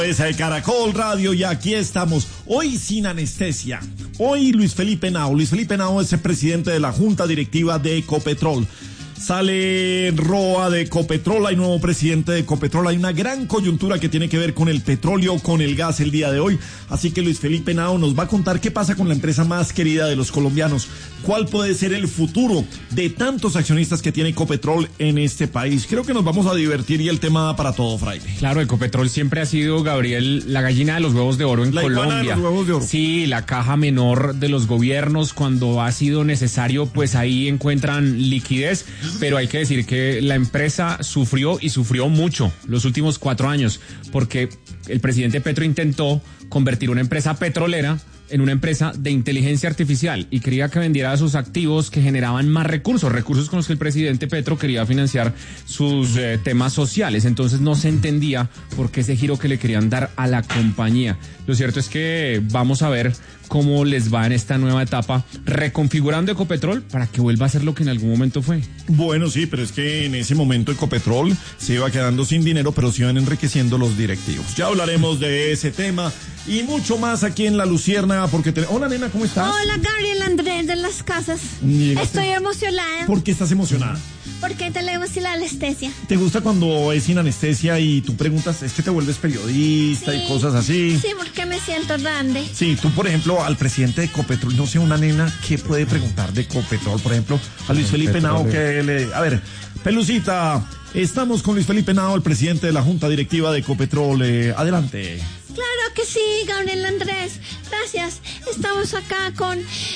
De Caracol Radio y aquí estamos, hoy sin anestesia. Hoy Luis Felipe Henao es el presidente de la Junta Directiva de Ecopetrol. Sale Roa de Ecopetrol, hay nuevo presidente de Ecopetrol, hay una gran coyuntura que tiene que ver con el petróleo, con el gas el día de hoy, así que Luis Felipe Henao nos va a contar qué pasa con la empresa más querida de los colombianos, cuál puede ser el futuro de tantos accionistas que tiene Ecopetrol en este país. Creo que nos vamos a divertir y el tema da para todo, Fraile. Claro, Ecopetrol siempre ha sido, Gabriel, la gallina de los huevos de oro en Colombia. De los huevos de oro. Sí, la caja menor de los gobiernos, cuando ha sido necesario, pues ahí encuentran liquidez. Pero hay que decir que la empresa sufrió y sufrió mucho los últimos 4 años, porque el presidente Petro intentó convertir una empresa petrolera en una empresa de inteligencia artificial y quería que vendiera sus activos que generaban más recursos con los que el presidente Petro quería financiar sus temas sociales. Entonces no se entendía por qué ese giro que le querían dar a la compañía. Lo cierto es que vamos a ver cómo les va en esta nueva etapa, reconfigurando Ecopetrol para que vuelva a ser lo que en algún momento fue. Bueno, sí, pero es que en ese momento Ecopetrol se iba quedando sin dinero, pero se iban enriqueciendo los directivos. Ya hablaremos de ese tema y mucho más aquí en La Luciérnaga, porque Hola, nena, ¿cómo estás? Hola, Gabriel Andrés de las Casas. Estoy emocionada. ¿Por qué estás emocionada? Porque tenemos la anestesia. ¿Te gusta cuando es sin anestesia y tú preguntas, es que te vuelves periodista y cosas así? Sí, porque me siento grande. Sí, tú, por ejemplo, al presidente de Ecopetrol, no sé, una nena, ¿qué puede preguntar de Ecopetrol? Por ejemplo, a Luis Felipe Henao, que le... A ver, Pelucita, estamos con Luis Felipe Henao, el presidente de la Junta Directiva de Ecopetrol. Adelante. Claro que sí, Gabriel Andrés. Gracias. Estamos acá con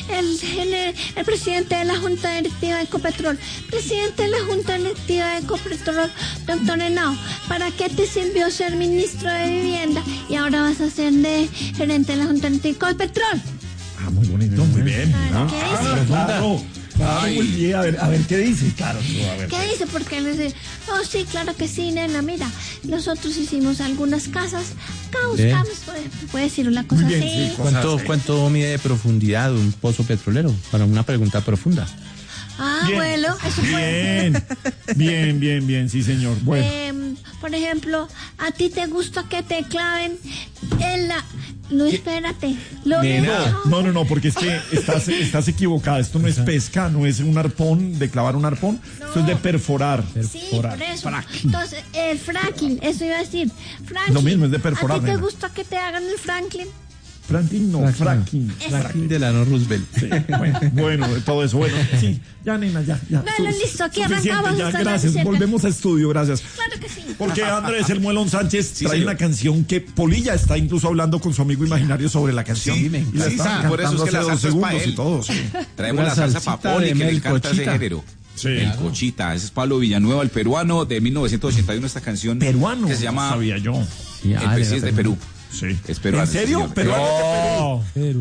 el presidente de la Junta Directiva de Ecopetrol. Presidente de la Junta Directiva de Ecopetrol, doctor Henao, ¿para qué te sirvió ser ministro de Vivienda y ahora vas a ser de gerente de la Junta Directiva de Ecopetrol? Ah, muy bonito, muy bien. ¿Qué dice? Claro, muy bien. A ver, ¿qué dice? Claro, a ver. ¿Qué dice? Porque le dice, oh, sí, claro que sí, nena, mira, nosotros hicimos algunas casas, acá buscamos, puede decir una cosa bien, así. Sí, ¿Cuánto mide de profundidad un pozo petrolero? Para una pregunta profunda. Ah, bien. bueno, eso puede. Bien, sí, señor. Bueno. Por ejemplo, ¿a ti te gusta que te claven en la... No, espérate. No, porque es que estás equivocada. Esto no es pesca, no es un arpón, de clavar un arpón. No. Esto es de perforar. Sí, por eso. Fracking. Entonces, el fracking, eso iba a decir. Franklin, lo mismo, es de perforar. ¿A ti te gusta que te hagan el Franklin? Franklin no, fracking. Franklin Delano Roosevelt. Sí, bueno, todo eso. Bueno, sí, ya, nena, ya. Bueno, listo, aquí arrancamos. Ya, gracias, volvemos a estudio, gracias. Claro que sí. Porque Andrés El Muelón Sánchez trae una canción que Polilla está incluso hablando con su amigo imaginario sobre la canción. Sí, me encanta. Por eso es que la salsa es para él. Y todo, sí. Traemos la salsa papoli, que le encanta ese género. Sí. El Cochita, ese es Pablo Villanueva, el peruano de 1981, esta canción. ¿Peruano? Que se llama... Sabía yo. Sí, el presidente de Perú. Sí. Es peruano. ¿En serio? Peruano.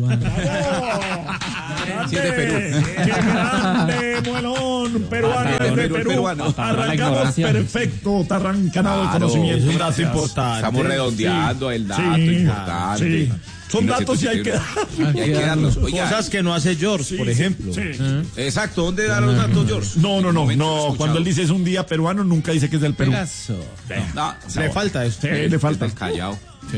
Sí, es de Perú. ¡Qué grande, Muelón! Peruano desde Perú. Arrancamos perfecto, tarrancanado el conocimiento. Un dato importante. Estamos redondeando el dato importante. Sí. Son datos y hay que darlos. Cosas que no hace George, por ejemplo. Sí. Exacto, ¿dónde dan los datos, George? No. Cuando él dice es un día peruano, nunca dice que es del Perú. Le falta eso. Sí, le falta. Está callado. Sí.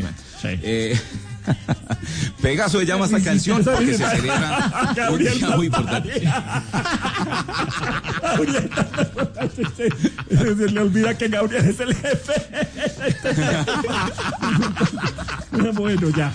Pegaso se llama esta canción porque se celebra un día muy importante. Se le olvida que Gabriel es el jefe. Bueno, ya.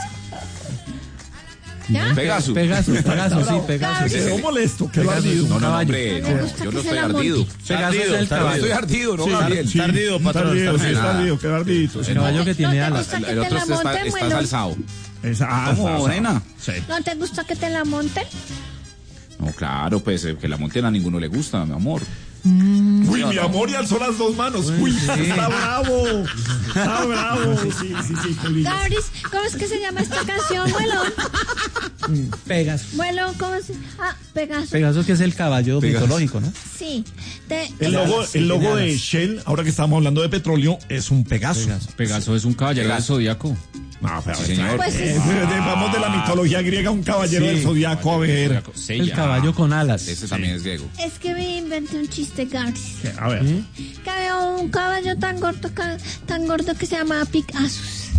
¿Ya? Pegaso. Pegaso. Quedó molesto, quedó ardido. No, hombre, yo no estoy ardido. Estoy ardido, ¿no, Gabriel? Está ardido, patrón. Quedó ardidito. El caballo que tiene alas. El otro está salsado. ¿Cómo, nena? Sí. ¿No te gusta que te la monten? No, claro, pues que la monten a ninguno le gusta, mi amor. Uy, mi amor, y alzó las dos manos. Uy, está bravo. Sí. Gabriel, ¿cómo es que se llama esta canción, Muelón? Pegaso. Muelón, ¿cómo se...? Ah, Pegaso. Pegaso, que es el caballo mitológico, ¿no? Sí. El logo de Shell, ahora que estamos hablando de petróleo, es un Pegaso. Pegaso es un caballero del zodiaco. No, pero sí, señor. Pues vamos de la mitología griega, un caballero del zodiaco, a ver. El caballo con alas. Ese también es griego. Es que me inventé un chiste, Gabriel. A ver. Que había un caballo tan gordo que se llamaba Picasus.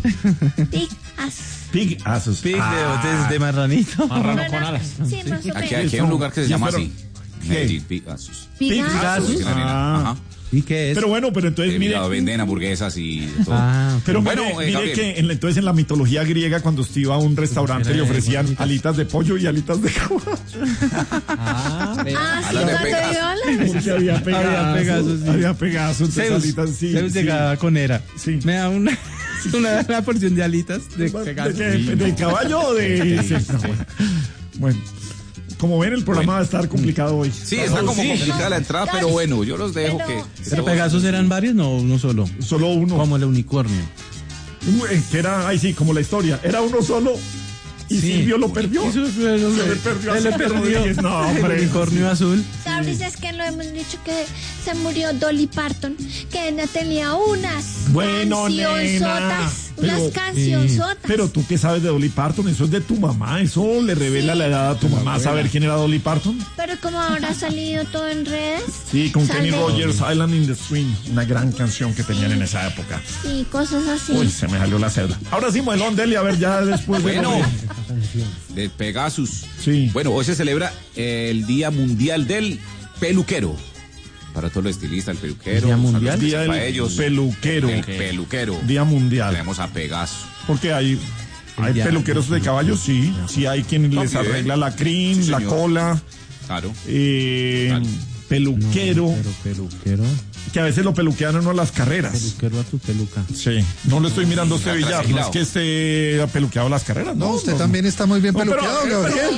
Pegasus. Pig de marranito. Marrano con alas. Sí, más o menos. Aquí hay un lugar que se llama así. Medellín, Pegasus. Pegasus. Ajá. ¿Y qué es? Pero bueno, pero entonces mire. Venden hamburguesas y todo. Pero bueno, mire que entonces en la mitología griega, cuando usted iba a un restaurante, le ofrecían alitas de pollo y alitas de caballo. Sí, Alas de cuando Pegasus. dio alas. Porque había Pegasus. Sí. Había Pegasus. Entonces alitas, sí. Zeus llegaba con Hera. Sí. Me da una porción de alitas de Pegasus. ¿De caballo o de...? Sí, no, bueno. Como ven, el programa va a estar complicado hoy. Sí, está como complicada la entrada, pero bueno, yo los dejo que... ¿Pero Pegasus eran varios? No, uno solo. Solo uno. Como el unicornio. Que era, ay sí, como la historia. Era uno solo y Silvio lo perdió. Se le perdió. No, hombre. El unicornio azul. ¿Sabes? Es que lo hemos dicho que se murió Dolly Parton, que no tenía unas cancionzotas. Unas cancionzotas. Pero tú qué sabes de Dolly Parton, eso es de tu mamá, eso le revela la edad a tu mamá, saber quién era Dolly Parton. Pero como ahora ha salido todo en redes. Sí, con Kenny Rogers, Island in the Stream, una gran canción que tenían en esa época. Sí, cosas así. Uy, se me salió la cédula. Ahora sí, Muelón, Deli, a ver, ya después de... Bueno, del Pegasus. Sí. Bueno, hoy se celebra el Día Mundial del Peluquero. Para todos los estilistas, el peluquero. ¿Día mundial? Día del para ellos. peluquero. El peluquero. Día mundial. Tenemos a Pegasus. Porque hay peluqueros de caballos, sí. Sí hay quien les arregla la crin, Sí, la señor. cola. Claro. Peluquero. Pero peluquero. Que a veces lo peluquean uno a las carreras. Peluquero a tu peluca. Sí. No lo estoy mirando a usted, Villar. No es que esté peluqueado a las carreras. No, usted también está muy bien peluqueado, Gabriel.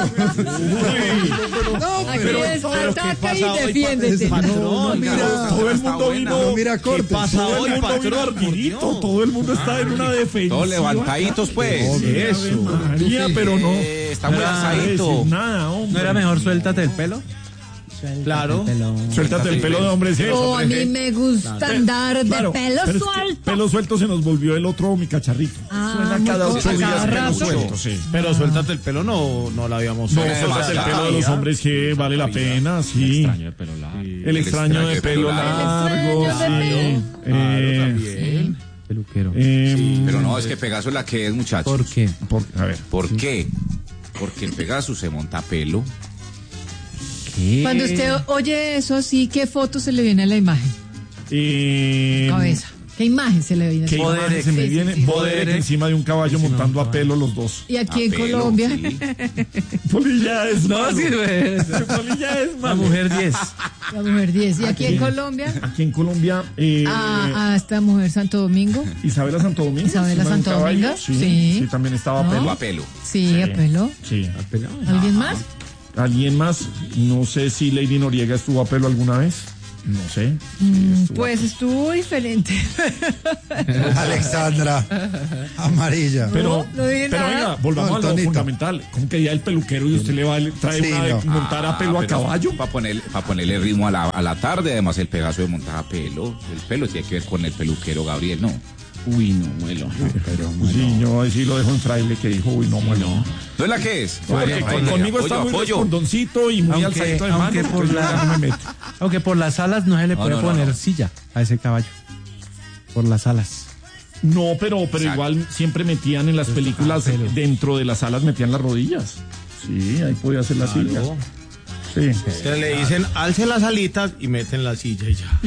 Ataca y defiéndete. Todo el mundo vino. Mira, corte. Todo el mundo vino ardidito. Todo el mundo está en una defensa. Todos levantaditos, pues. Eso. María, pero no. Está muy alzadito. Nada, hombre. ¿No era mejor suéltate el pelo? Claro. Suéltate el pelo de hombre. Sí. A mí me gusta andar de Claro, pelo pero es que suelto. pelo suelto se nos volvió el otro mi cacharrito. Suena cada 8 días cada pelo rato. suelto, sí. Pero suéltate el pelo no la habíamos No, suéltate el pelo de los hombres que vale la pena, sí. Extraño de pelo largo. El extraño de pelo largo, sí. Peluquero. Pero no, es que Pegasus es la que es, muchachos. ¿Por qué? A ver. ¿Por qué? Porque en Pegasus se monta pelo. ¿Qué? Cuando usted oye eso así, ¿qué foto se le viene a la imagen? Cabeza. ¿Qué imagen se le viene? ¿Qué imagen se me viene? Boderek encima de un caballo montando a pelo los dos. Y aquí en pelo, Colombia. sí. Polilla es No, malo. sí, güey. Polilla es La malo. mujer 10. La mujer 10. ¿Y aquí en Colombia? Aquí en Colombia, Esta mujer Santo Domingo. Isabela Santo Domingo. Isabela encima de un Santo caballo. Domingo, Sí, sí. sí, también estaba a ¿No? pelo. A pelo. Sí, a pelo. Sí. ¿Alguien más? ¿Alguien más? No sé si Lady Noriega estuvo a pelo alguna vez. No sé. Pues estuvo diferente. Alexandra, amarilla. Pero, No dije pero nada. venga, volvamos No, a lo Tonito. fundamental. ¿Cómo que ya el peluquero y usted le va trae Sí, una de no. montar a pelo a pero caballo? Para ponerle ritmo a la tarde, además el Pegaso de montar a pelo. El pelo tiene que ver con el peluquero, Gabriel, ¿no? Uy, no, muelo. Sí, yo ahí sí lo dejo en fraile que dijo, uy, no, bueno. ¿No es la que es? Porque conmigo está muy respondoncito y muy alzadito de mano. Aunque por entonces yo no me meto. Aunque por las alas no se le puede no, poner no. silla a ese caballo. Por las alas. No, pero igual siempre metían en las películas, dentro de las salas metían las rodillas. Sí, ahí podía hacer la silla. Sí. Se le dicen, alce las alitas y meten la silla y ya.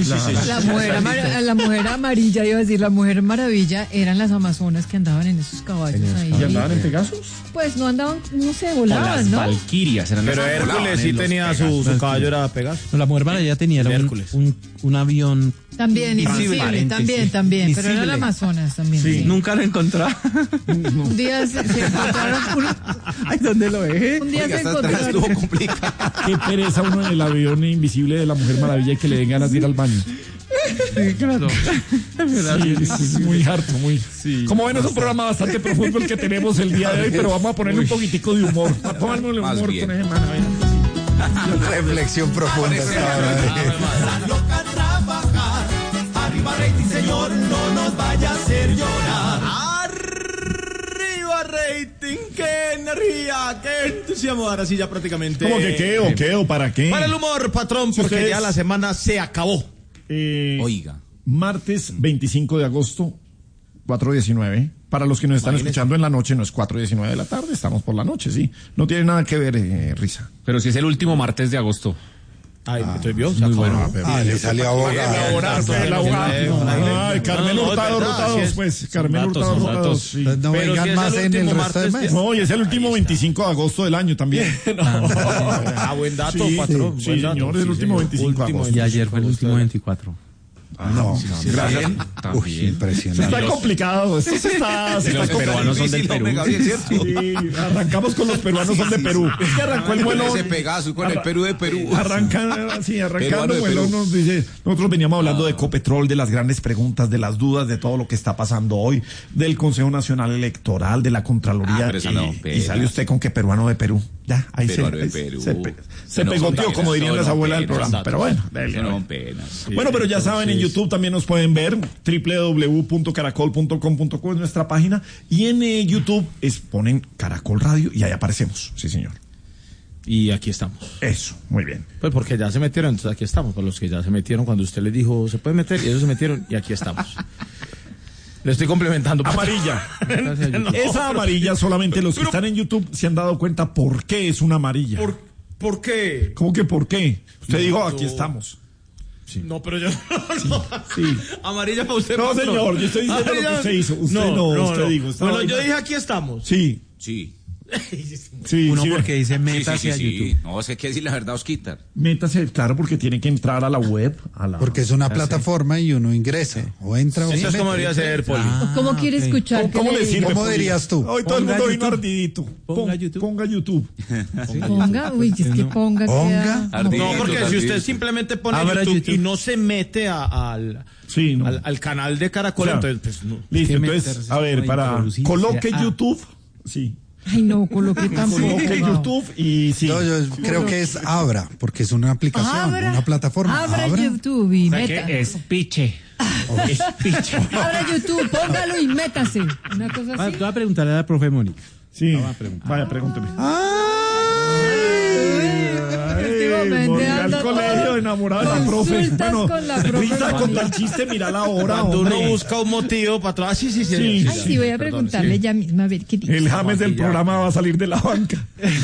La mujer amarilla, iba a decir, la mujer maravilla, eran las amazonas que andaban en esos caballos ahí. ¿Y andaban en Pegasus? Pues no andaban, no sé, Las volaban, ¿no? valquirias eran Pero las que Hércules volaban sí en los tenía Pegasus. su caballo, era Pegaso. No, la mujer maravilla tenía era Hércules. un avión. También, invisible, Transparente, también, sí. pero era Visible. el Amazonas también. Sí. Sí. Nunca lo encontraba. Un día se encontraron, Ay, ¿dónde lo dejé? un día Oiga, se esta tarde encontraron. estuvo complicado. Qué pereza uno en el avión invisible de la Mujer Maravilla y que le den ganas de ir al baño. Sí, claro. Sí, es muy harto, muy. Como ven, es un programa bastante profundo el que tenemos el día de hoy, pero vamos a ponerle un poquitico de humor. Pónganle Más humor bien. con ese mano. Reflexión profunda esta hora. Arriba rating, señor, no nos vaya a hacer llorar. Arriba rating, qué energía, qué entusiasmo. Ahora sí ya prácticamente. ¿Cómo que qué o qué o para qué? Para el humor, patrón, Si porque ustedes- ya la semana se acabó. Oiga. Martes 25 de agosto 4:19. Para los que nos están escuchando en la noche, no es 4:19 de la tarde, estamos por la noche, sí. No tiene nada que ver, Risa. Pero si es el último martes de agosto. Ay, entonces vio. Muy bueno. Le salió abogado. Ay, Carmen Hurtado Rotados, pues. Carmen Hurtado Rotados, sí. No vengan más en el resto del mes. No, y es el último 25 de agosto del año también. Buen dato, Sí, patrón. sí, señor, es el último 25 de agosto. Y ayer fue el último 24. No, Gracias. uy, impresionante. Está complicado. Esto se está Los peruanos son del Perú. Sí, arrancamos con los peruanos son de Perú. Es que arrancó el vuelo. Ese Pegaso con el Perú de Perú. Arrancando el vuelo nos dice, nosotros veníamos hablando de Ecopetrol, de las grandes preguntas, de las dudas, de todo lo que está pasando hoy, del Consejo Nacional Electoral, de la Contraloría. Y sale usted con que peruano de Perú. Ya, ahí se pegoteó, como dirían las abuelas del programa. Pero bueno, bueno, pero ya saben, en YouTube también nos pueden ver, www.caracol.com.co es nuestra página, y en YouTube ponen Caracol Radio y ahí aparecemos, sí señor. Y aquí estamos. Eso, muy bien. Pues porque ya se metieron, entonces aquí estamos, por los que ya se metieron cuando usted les dijo, se puede meter, y ellos se metieron y aquí estamos. Le estoy complementando. Amarilla. Esa amarilla solamente los que están en YouTube se han dado cuenta por qué es una amarilla. ¿Por qué? ¿Cómo que por qué? Usted dijo, aquí estamos. Sí. No, pero yo... Sí. Amarilla para usted. No, señor, yo estoy diciendo lo que usted hizo. Usted usted dijo. Bueno, yo dije, aquí estamos. Sí. Sí. Sí, Uno sí, porque dice métase a YouTube. No, sé qué decir la verdad, Osquitar. Métase, claro, porque tiene que entrar a la web. Porque es una plataforma y uno ingresa. O entra o eso es como debería ser, Poli. ¿Cómo quiere escuchar? ¿Cómo le sirve? ¿Cómo dirías tú? Hoy todo el mundo vino YouTube. ardidito. Ponga YouTube. Ponga YouTube. Ponga, uy, es que ponga. Ponga. No, porque si usted simplemente pone YouTube y no se mete al canal de Caracol, entonces pues no. Listo, entonces, a ver, coloque YouTube. Sí. Ay, no, coloqué tampoco. Coloque YouTube y sí. No, yo creo que es Abra, porque es una aplicación, una plataforma. Abra YouTube y meta. Es piche. Es piche. Abra YouTube, póngalo y métase. Una cosa así. Te voy a preguntar a la profe Mónica. Sí. Vaya, pregúnteme. Últimamente al colegio enamorado de la profe. Bueno, Rita, con tal chiste, mira la hora. Cuando hombre. uno busca un motivo para atrás, sí. Ay, sí, voy a preguntarle ya mismo a ver qué dice. El James del programa va a salir de la banca.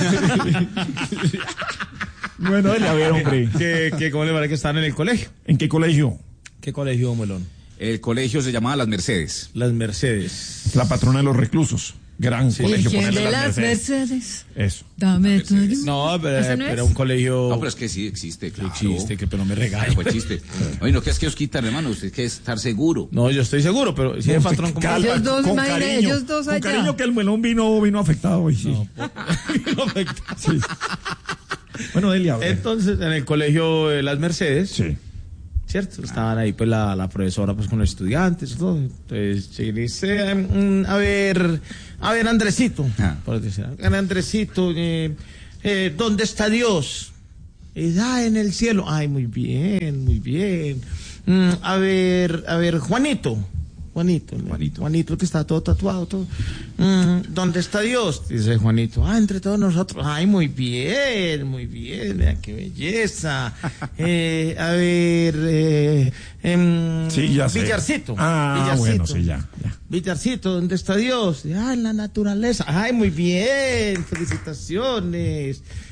Bueno, dale a ver, hombre. ¿Cómo le parece que están en el colegio? ¿En qué colegio? ¿Qué colegio, Melón? El colegio se llamaba Las Mercedes. Las Mercedes. La patrona de los reclusos. Gran colegio. ¿Quién ponerle de las Mercedes? Eso. Dame tu ayuda. No, pero ¿Ese no es? era un colegio... No, pero es que sí existe, claro. Existe, que pero me regaña. Fue chiste. Oye, no, que es que os quitan, hermano, usted que estar seguro. No, yo estoy seguro, pero si el patrón como... Calma, Ellos dos, con imagínate, cariño, ellos dos con allá. cariño que el melón vino afectado hoy, sí. Sí. Bueno, Delia, a ver. Entonces, en el colegio de Las Mercedes... Sí. ¿Cierto? Estaban ahí pues la profesora pues con los estudiantes y todo. Entonces se dice, a ver Andresito, por decir, Andresito, ¿dónde está Dios? Y dice, en el cielo. Ay, muy bien, muy bien. A ver, Juanito, que está todo tatuado, todo. ¿Dónde está Dios? Dice Juanito. Entre todos nosotros. Ay, muy bien, vean qué belleza. A ver, sí, ya sé. Villarcito. Villarcito. Bueno, sí, ya. Villarcito, ¿dónde está Dios? En la naturaleza. Ay, muy bien, felicitaciones.